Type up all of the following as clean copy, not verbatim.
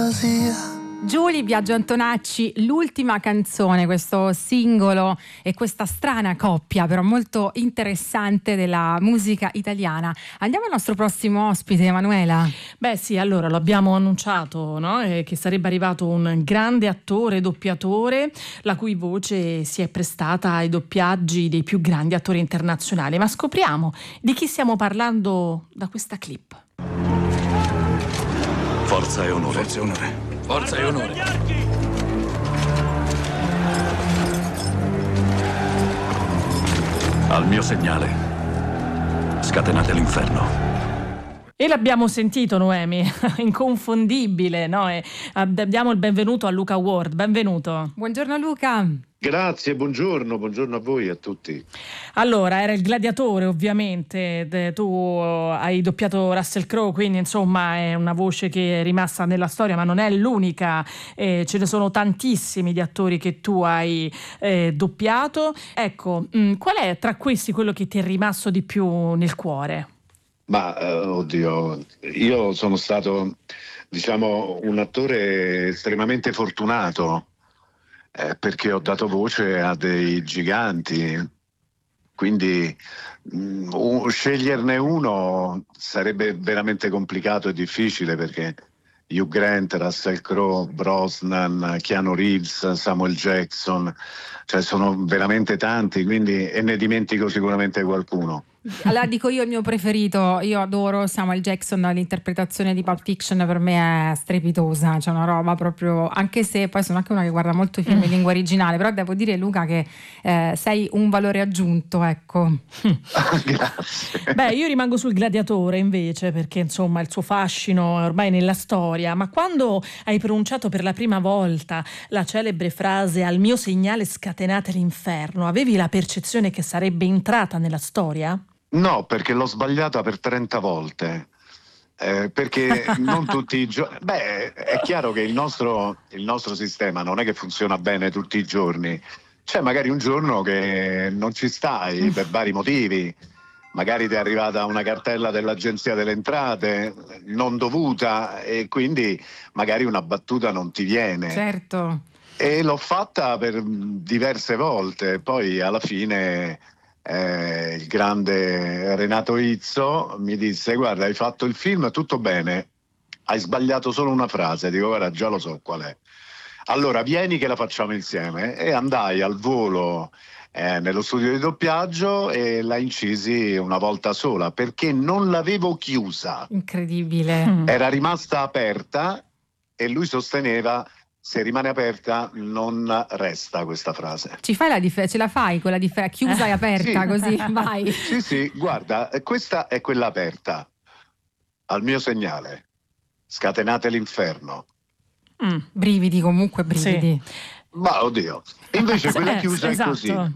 fantasia. Giulia Biagio Antonacci, l'ultima canzone, questo singolo e questa strana coppia però molto interessante della musica italiana. Andiamo al nostro prossimo ospite, Emanuela. Beh sì, allora lo abbiamo annunciato, no? Che sarebbe arrivato un grande attore, doppiatore, la cui voce si è prestata ai doppiaggi dei più grandi attori internazionali. Ma scopriamo di chi stiamo parlando da questa clip. Forza e onore. Forza e onore. Forza e onore. Al mio segnale, scatenate l'inferno. E l'abbiamo sentito, Noemi, inconfondibile, no? E diamo il benvenuto a Luca Ward. Benvenuto. Buongiorno Luca. Grazie, buongiorno a voi e a tutti. Allora, era il gladiatore ovviamente, tu hai doppiato Russell Crowe, quindi insomma è una voce che è rimasta nella storia, ma non è l'unica, ce ne sono tantissimi di attori che tu hai doppiato. Ecco, qual è tra questi quello che ti è rimasto di più nel cuore? Ma oddio, io sono stato, diciamo, un attore estremamente fortunato perché ho dato voce a dei giganti, quindi sceglierne uno sarebbe veramente complicato e difficile, perché Hugh Grant, Russell Crowe, Brosnan, Keanu Reeves, Samuel Jackson, cioè sono veramente tanti, quindi, e ne dimentico sicuramente qualcuno. Allora dico io il mio preferito, io adoro Samuel Jackson, l'interpretazione di Pulp Fiction per me è strepitosa, c'è una roba proprio, anche se poi sono anche una che guarda molto i film in lingua originale, però devo dire Luca che sei un valore aggiunto, ecco. Grazie. Beh, io rimango sul gladiatore invece, perché insomma il suo fascino è ormai nella storia, ma quando hai pronunciato per la prima volta la celebre frase "al mio segnale scatenate l'inferno", avevi la percezione che sarebbe entrata nella storia? No, perché l'ho sbagliata per 30 volte. Perché non tutti i giorni. Beh, è chiaro che il nostro sistema non è che funziona bene tutti i giorni. C'è magari un giorno che non ci stai per vari motivi. Magari ti è arrivata una cartella dell'Agenzia delle Entrate non dovuta e quindi magari una battuta non ti viene. Certo. E l'ho fatta per diverse volte, poi alla fine il grande Renato Izzo mi disse: guarda, hai fatto il film, tutto bene, hai sbagliato solo una frase. Dico: guarda, già lo so qual è, allora vieni che la facciamo insieme. E andai al volo nello studio di doppiaggio e la incisi una volta sola, perché non l'avevo chiusa. Incredibile. Era rimasta aperta e lui sosteneva: se rimane aperta non resta questa frase. Ci fai ce la fai quella chiusa e aperta, sì. così vai. Sì, guarda, questa è quella aperta. Al mio segnale, scatenate l'inferno. Brividi, comunque brividi. Sì. Ma oddio, invece quella chiusa esatto. è così.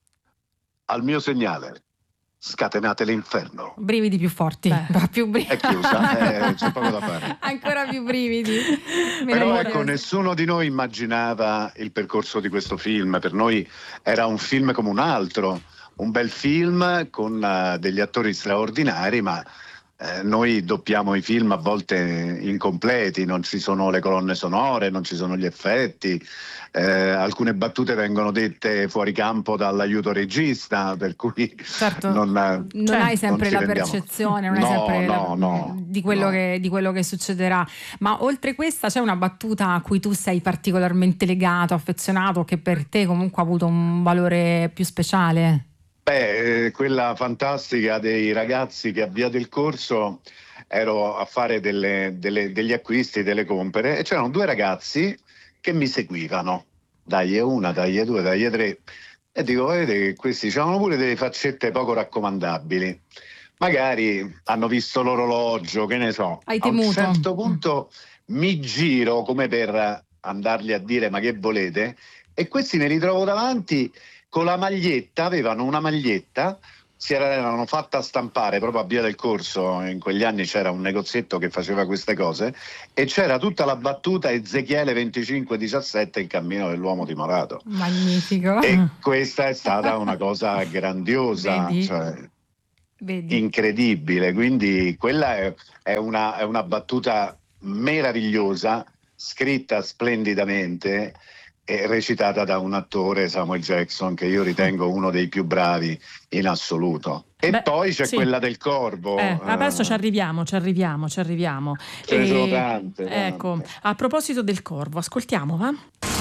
Al mio segnale, scatenate l'inferno. Brividi più forti. Più brividi. È chiusa, c'è poco da fare. Ancora più brividi. Però ecco, nessuno di noi immaginava il percorso di questo film. Per noi era un film come un altro, un bel film con degli attori straordinari, ma noi doppiamo i film a volte incompleti, non ci sono le colonne sonore, non ci sono gli effetti, alcune battute vengono dette fuori campo dall'aiuto regista, per cui certo, non hai sempre la percezione, non hai sempre di quello che succederà. Ma oltre questa c'è una battuta a cui tu sei particolarmente legato, affezionato, che per te comunque ha avuto un valore più speciale? Beh, quella fantastica dei ragazzi che avviato il corso, ero a fare degli acquisti, delle compere, e c'erano due ragazzi che mi seguivano, dai una, dai due, dai tre, e dico: vedete che questi hanno pure delle faccette poco raccomandabili, magari hanno visto l'orologio, che ne so. Hai temuto. A un certo punto mi giro come per andargli a dire: ma che volete? E questi me li trovo davanti con la maglietta, avevano una maglietta, erano fatta stampare proprio a Via del Corso, in quegli anni c'era un negozietto che faceva queste cose, e c'era tutta la battuta Ezechiele 25:17, il cammino dell'uomo timorato. Magnifico. E questa è stata una cosa grandiosa, Vedi? Incredibile, quindi quella è una battuta meravigliosa, scritta splendidamente e recitata da un attore, Samuel Jackson, che io ritengo uno dei più bravi in assoluto. E poi c'è quella del Corvo. Adesso ci arriviamo. Ce ne sono tante. Ecco, a proposito del Corvo, ascoltiamo, va?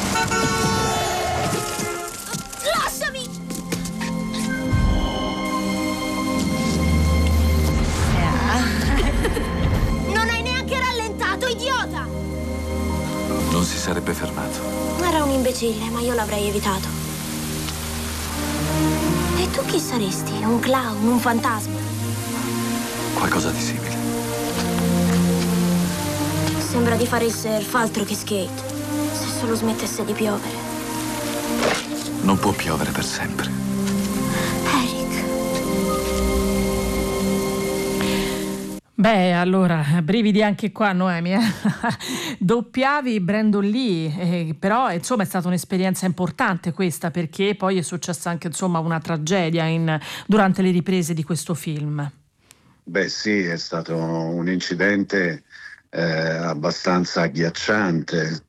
Lasciami! Non hai neanche rallentato, idiota! Non si sarebbe fermato. Era un imbecille, ma io l'avrei evitato. E tu chi saresti? Un clown, un fantasma? Qualcosa di simile. Sembra di fare il surf, altro che skate. Se solo smettesse di piovere. Non può piovere per sempre. Eric. Beh, allora, brividi anche qua, Noemi. Doppiavi Brandon Lee, però insomma è stata un'esperienza importante questa, perché poi è successa anche insomma una tragedia durante le riprese di questo film. Beh sì, è stato un incidente abbastanza agghiacciante.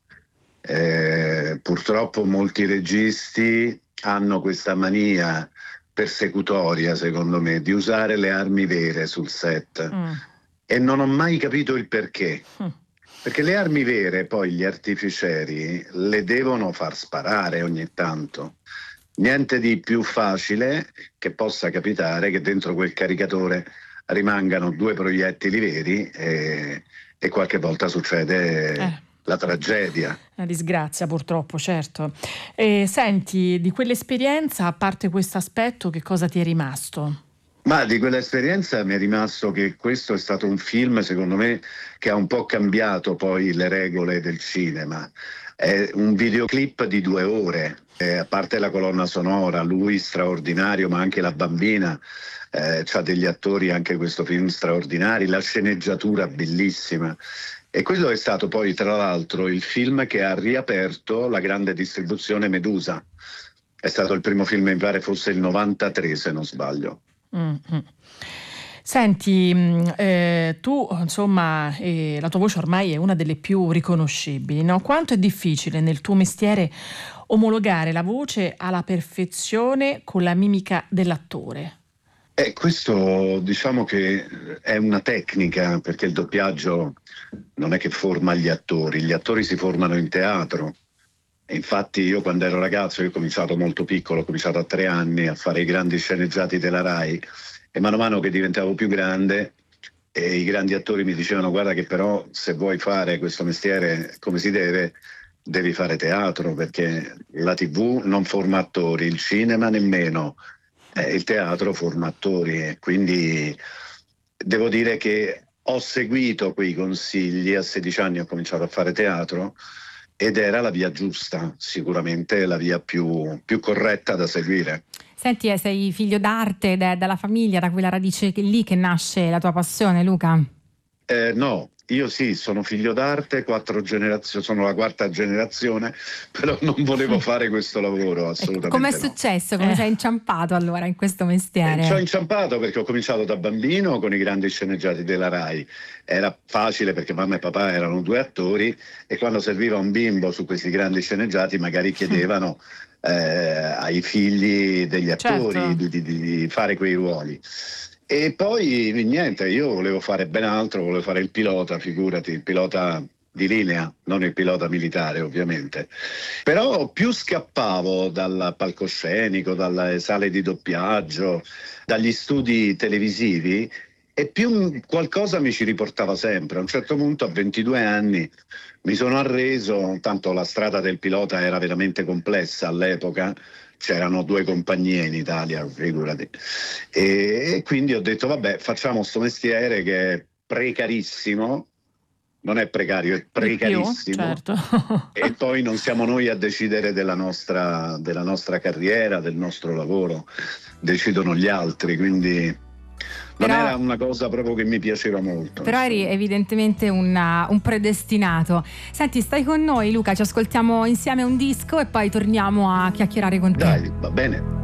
Purtroppo molti registi hanno questa mania persecutoria, secondo me, di usare le armi vere sul set. E non ho mai capito il perché. Perché le armi vere, poi gli artificieri, le devono far sparare ogni tanto. Niente di più facile che possa capitare che dentro quel caricatore rimangano 2 proiettili veri e qualche volta succede la tragedia. Una disgrazia, purtroppo, certo. Senti, di quell'esperienza, a parte questo aspetto, che cosa ti è rimasto? Ma di quell'esperienza mi è rimasto che questo è stato un film, secondo me, che ha un po' cambiato poi le regole del cinema. È un videoclip di 2 ore, a parte la colonna sonora, lui straordinario, ma anche la bambina, c'ha degli attori anche questo film straordinari, la sceneggiatura bellissima. E quello è stato poi, tra l'altro, il film che ha riaperto la grande distribuzione Medusa. È stato il primo film, mi pare fosse il 93, se non sbaglio. Mm-hmm. Senti, tu insomma la tua voce ormai è una delle più riconoscibili, no? Quanto è difficile nel tuo mestiere omologare la voce alla perfezione con la mimica dell'attore? Questo diciamo che è una tecnica, perché il doppiaggio non è che forma gli attori si formano in teatro. E infatti io quando ero ragazzo, io ho cominciato molto piccolo, ho cominciato a 3 anni a fare i grandi sceneggiati della Rai, e mano a mano che diventavo più grande e i grandi attori mi dicevano: guarda che però se vuoi fare questo mestiere come si deve, devi fare teatro, perché la TV non forma attori, il cinema nemmeno, il teatro forma attori. E quindi devo dire che ho seguito quei consigli, a 16 anni ho cominciato a fare teatro ed era la via giusta, sicuramente la via più corretta da seguire. Senti, sei figlio d'arte, dalla famiglia, da quella radice lì che nasce la tua passione, Luca? No, io sì, sono figlio d'arte, 4 generazioni, sono la 4ª generazione, però non volevo fare questo lavoro, assolutamente. Com'è no. successo? Come sei inciampato allora in questo mestiere? Ci ho inciampato perché ho cominciato da bambino con i grandi sceneggiati della Rai. Era facile perché mamma e papà erano 2 attori e quando serviva un bimbo su questi grandi sceneggiati magari chiedevano ai figli degli attori, certo, di fare quei ruoli. E poi niente, io volevo fare ben altro, volevo fare il pilota, figurati, il pilota di linea, non il pilota militare ovviamente. Però più scappavo dal palcoscenico, dalle sale di doppiaggio, dagli studi televisivi, e più qualcosa mi ci riportava sempre. A un certo punto, a 22 anni, mi sono arreso, tanto la strada del pilota era veramente complessa all'epoca, c'erano 2 compagnie in Italia, figurati. E quindi ho detto, vabbè, facciamo sto mestiere che è precarissimo, non è precario, è precarissimo. Certo. E poi non siamo noi a decidere della nostra carriera, del nostro lavoro, decidono gli altri, quindi non era una cosa proprio che mi piaceva molto. Però eri evidentemente un predestinato. Senti, stai con noi, Luca, ci ascoltiamo insieme un disco e poi torniamo a chiacchierare con te. Dai, va bene.